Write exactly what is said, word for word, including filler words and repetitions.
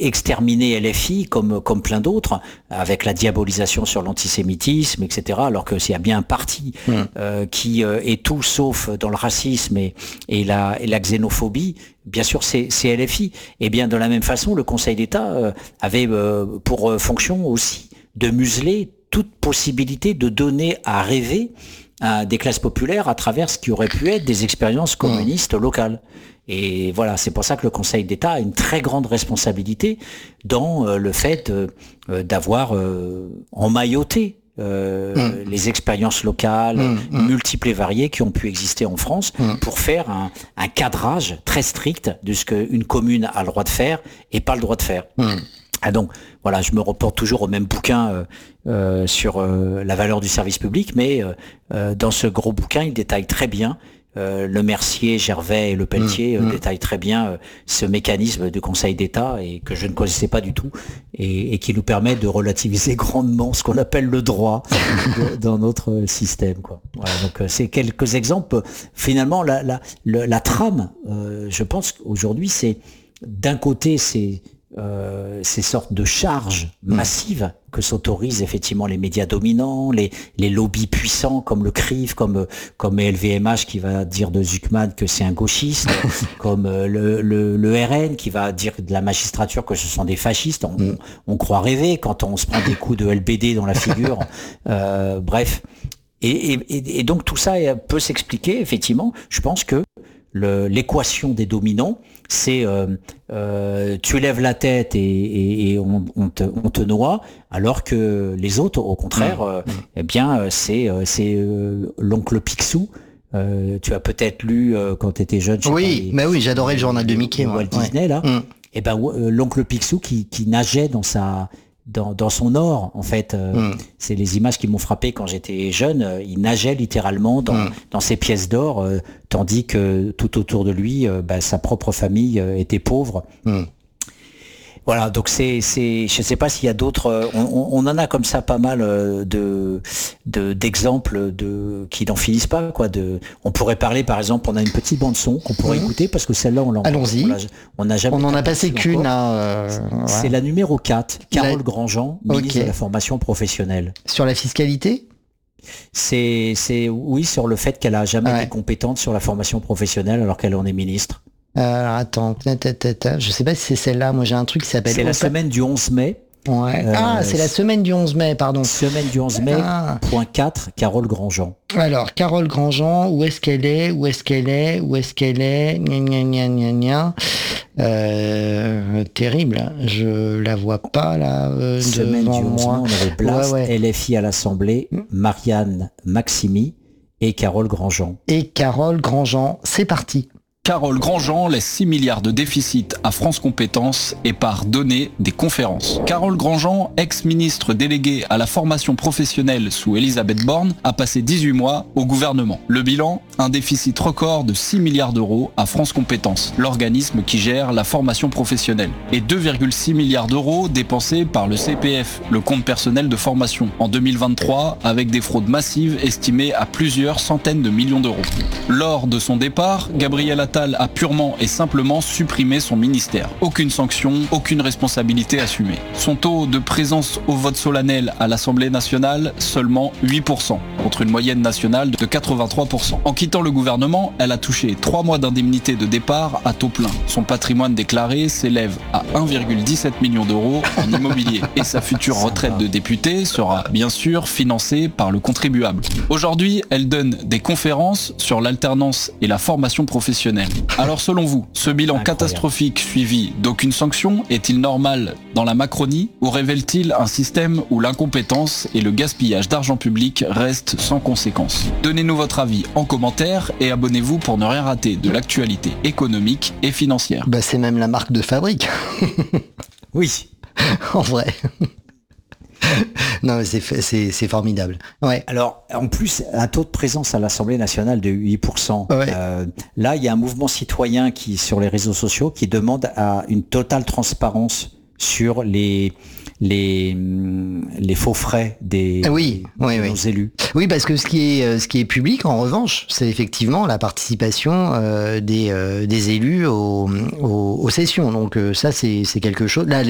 exterminer L F I comme comme plein d'autres, avec la diabolisation sur l'antisémitisme, et cetera. Alors que s'il y a bien un parti mmh. euh, qui euh, est tout sauf dans le racisme et, et, la, et la xénophobie, bien sûr, c'est, c'est L F I. Et bien de la même façon, le Conseil d'État euh, avait euh, pour euh, fonction aussi de museler toute possibilité de donner à rêver à des classes populaires à travers ce qui aurait pu être des expériences communistes locales. Et voilà, c'est pour ça que le Conseil d'État a une très grande responsabilité dans euh, le fait euh, d'avoir euh, emmailloté euh, mmh. les expériences locales mmh. multiples et variées qui ont pu exister en France mmh. pour faire un, un cadrage très strict de ce qu'une commune a le droit de faire et pas le droit de faire. Mmh. Ah donc, voilà, je me reporte toujours au même bouquin euh, euh, sur euh, la valeur du service public, mais euh, euh, dans ce gros bouquin, il détaille très bien, euh, le Mercier, Gervais et Le Pelletier mmh, euh, mmh. détaillent très bien euh, ce mécanisme du Conseil d'État et que je ne connaissais pas du tout et, et qui nous permet de relativiser grandement ce qu'on appelle le droit dans notre système, quoi. Voilà, donc euh, c'est quelques exemples. Finalement, la, la, la, la trame, euh, je pense qu'aujourd'hui, c'est d'un côté, c'est Euh, ces sortes de charges massives que s'autorisent effectivement les médias dominants, les, les lobbies puissants comme le C R I F, comme, comme L V M H qui va dire de Zuckman que c'est un gauchiste, comme le, le, le R N qui va dire de la magistrature que ce sont des fascistes. On, mm. on croit rêver quand on se prend des coups de L B D dans la figure. Euh, bref. Et, et, et donc tout ça peut s'expliquer, effectivement. Je pense que le, l'équation des dominants, c'est euh, euh, tu lèves la tête et, et, et on, on, te, on te noie, alors que les autres, au contraire, mmh. euh, eh bien, c'est, c'est euh, l'oncle Picsou. Euh, tu as peut-être lu euh, quand tu étais jeune. Oui, mais bah oui, j'adorais le journal de Mickey. Walt ouais. Disney, là. Mmh. Et ben euh, l'oncle Picsou qui, qui nageait dans sa Dans, dans son or, en fait. Euh, mmh. C'est les images qui m'ont frappé quand j'étais jeune. Euh, il nageait littéralement dans, mmh. dans ses pièces d'or, euh, tandis que tout autour de lui, euh, bah, sa propre famille euh, était pauvre. Mmh. Voilà, donc c'est, c'est, je sais pas s'il y a d'autres. Euh, on, on en a comme ça pas mal euh, de, de d'exemples de qui n'en finissent pas, quoi. De, on pourrait parler, par exemple, on a une petite bande son qu'on pourrait mmh. écouter parce que celle-là, on l'a. Allons-y. On n'a jamais. On en a passé qu'une. Hein, euh, c'est ouais. la numéro quatre, Carole la... Grandjean, ministre okay. de la formation professionnelle. Sur la fiscalité. C'est, c'est oui, sur le fait qu'elle a jamais ouais. été compétente sur la formation professionnelle alors qu'elle en est ministre. Alors attends, je sais pas si c'est celle-là. Moi j'ai un truc qui s'appelle. C'est la semaine du onze mai. Ouais. Euh, ah, c'est la semaine du onze mai, pardon. Semaine du onze mai, ah. point quatre, Carole Grandjean. Alors, Carole Grandjean, où est-ce qu'elle est Où est-ce qu'elle est Où est-ce qu'elle est Gna gna gna gna gna. Euh, terrible, je la vois pas là euh, Semaine devant du onze moi. mai, on avait Blast, ouais, ouais. L F I à l'Assemblée, Marianne Maximi et Carole Grandjean. Et Carole Grandjean, c'est parti. Carole Grandjean laisse six milliards de déficit à France Compétences et part donner des conférences. Carole Grandjean, ex-ministre déléguée à la formation professionnelle sous Elisabeth Borne, a passé dix-huit mois au gouvernement. Le bilan, un déficit record de six milliards d'euros à France Compétences, l'organisme qui gère la formation professionnelle, et deux virgule six milliards d'euros dépensés par le C P F, le compte personnel de formation, en deux mille vingt-trois, avec des fraudes massives estimées à plusieurs centaines de millions d'euros. Lors de son départ, Gabriel Attal a purement et simplement supprimé son ministère. Aucune sanction, aucune responsabilité assumée. Son taux de présence au vote solennel à l'Assemblée nationale, seulement huit pour cent, contre une moyenne nationale de quatre-vingt-trois pour cent. En quittant le gouvernement, elle a touché trois mois d'indemnité de départ à taux plein. Son patrimoine déclaré s'élève à un virgule dix-sept million d'euros en immobilier. Et sa future retraite de députée sera bien sûr financée par le contribuable. Aujourd'hui, elle donne des conférences sur l'alternance et la formation professionnelle. Alors selon vous, ce bilan Incroyable. catastrophique suivi d'aucune sanction est-il normal dans la Macronie ou révèle-t-il un système où l'incompétence et le gaspillage d'argent public restent sans conséquence? Donnez-nous votre avis en commentaire et abonnez-vous pour ne rien rater de l'actualité économique et financière. Bah c'est même la marque de fabrique. Oui. En vrai. Non, mais c'est, c'est, c'est formidable. Ouais. Alors, en plus, un taux de présence à l'Assemblée nationale de huit pour cent. Ouais. Euh, là, il y a un mouvement citoyen qui, sur les réseaux sociaux, qui demande à une totale transparence sur les les les faux frais des, oui, des oui, de oui. nos élus. Oui, parce que ce qui est ce qui est public, en revanche, c'est effectivement la participation euh, des euh, des élus aux, aux, aux sessions. Donc euh, ça, c'est c'est quelque chose. Là,